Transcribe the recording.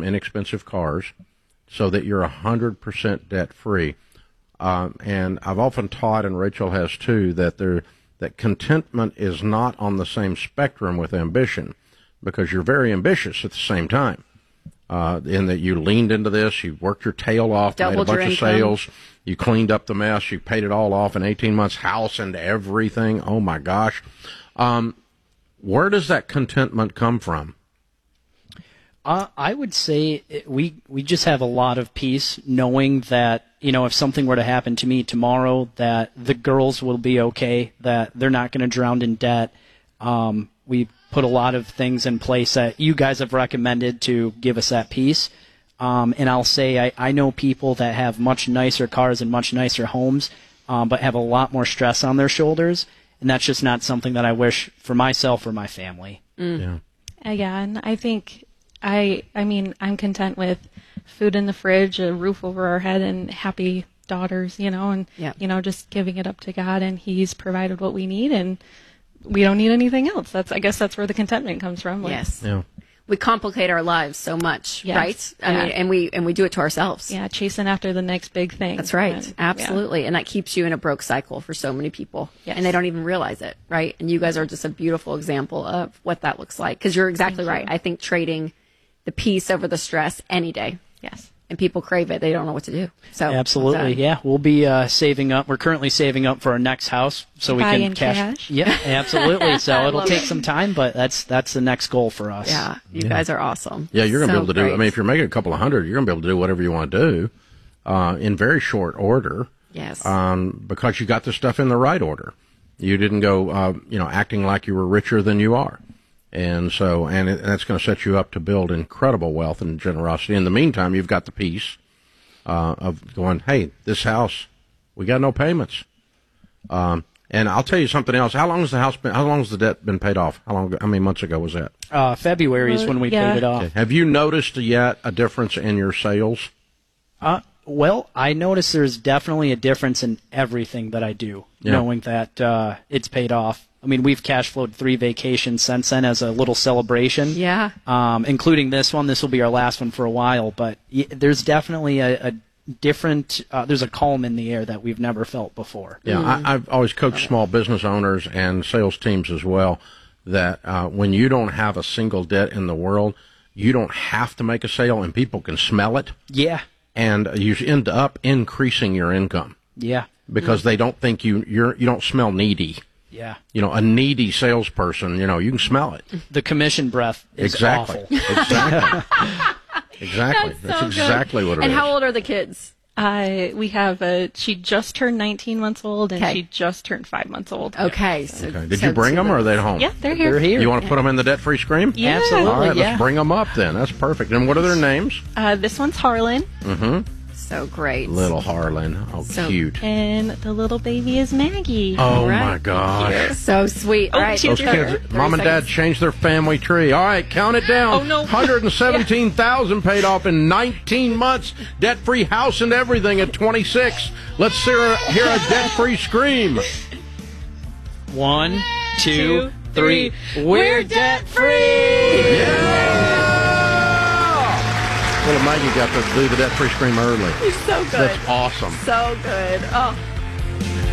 inexpensive cars so that you're 100% debt-free. And I've often taught, and Rachel has too, that contentment is not on the same spectrum with ambition, because you're very ambitious at the same time. In that you leaned into this, you worked your tail off, made a bunch of sales, you cleaned up the mess, you paid it all off in 18 months, house and everything. Oh my gosh. Where does that contentment come from? I would say we just have a lot of peace knowing that, if something were to happen to me tomorrow, that the girls will be okay, that they're not going to drown in debt. We put a lot of things in place that you guys have recommended to give us that peace. And I'll say I know people that have much nicer cars and much nicer homes, but have a lot more stress on their shoulders. And that's just not something that I wish for myself or my family. Yeah. Yeah, and I think I'm content with food in the fridge, a roof over our head, and happy daughters, and, just giving it up to God, and He's provided what we need, and we don't need anything else. I guess that's where the contentment comes from. Yes. Yeah. We complicate our lives so much, yes. right? I mean, and we do it to ourselves. Yeah, chasing after the next big thing. That's right. Absolutely. Yeah. And that keeps you in a broke cycle for so many people. Yes. And they don't even realize it, right? And you guys are just a beautiful example of what that looks like. Because you're exactly right. I think trading the peace over the stress any day. Yes. And people crave it. They don't know what to do. So absolutely, yeah. We'll be saving up. We're currently saving up for our next house, so we can cash. Yeah, absolutely. So it'll take some time, but that's the next goal for us. Yeah, you guys are awesome. Yeah, you're going to be able to great. do. I mean, if you're making a couple of hundred, you're going to be able to do whatever you want to do in very short order. Yes. Because you got the stuff in the right order. You didn't go, acting like you were richer than you are. And so, and that's going to set you up to build incredible wealth and generosity. In the meantime, you've got the peace of going, hey, this house, we got no payments. And I'll tell you something else. How long has the debt been paid off? How many months ago was that? February is when we paid it off. Okay. Have you noticed yet a difference in your sales? Well, I notice there's definitely a difference in everything that I do, knowing that it's paid off. I mean, we've cash flowed 3 vacations since then as a little celebration. Yeah. Including this one. This will be our last one for a while, but there's definitely a different, there's a calm in the air that we've never felt before. Yeah, I've always coached small business owners and sales teams as well, that when you don't have a single debt in the world, you don't have to make a sale and people can smell it. Yeah. And you end up increasing your income. Yeah. Because they don't think you don't smell needy. Yeah. A needy salesperson, you can smell it. The commission breath is awful. Exactly. Exactly. That's exactly what it is. And how old are the kids? We have she just turned 19 months old, and she just turned 5 months old. Okay. Did you bring them, or are they at home? Yeah, they're here. They're here. You want to put them in the debt-free scream? Yeah. Absolutely. All right, let's bring them up then. That's perfect. And what are their names? This one's Harlan. Mm-hmm. So great. Little Harlan. Oh, So cute. And the little baby is Maggie. Oh, Right. my gosh. So sweet. All right. Those kids, Mom and Dad changed their family tree. All right, count it down. Oh, no. 117,000 paid off in 19 months. Debt-free house and everything at 26. Let's hear a debt-free scream. 1, 2, 3. We're debt free. Yeah! Little Maggie got to do the debt-free scream early. He's so good. That's awesome. So good. Oh.